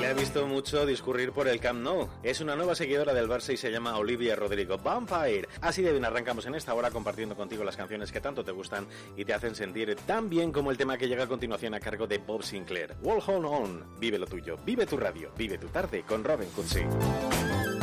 ha visto mucho discurrir por el Camp Nou. Es una nueva seguidora del Barça y se llama Olivia Rodrigo. Vampire. Así de bien arrancamos en esta hora compartiendo contigo las canciones que tanto te gustan y te hacen sentir tan bien como el tema que llega a continuación a cargo de Bob Sinclair. Wall Hold On. Vive lo tuyo, vive tu radio, vive tu tarde con Robin Cootsy.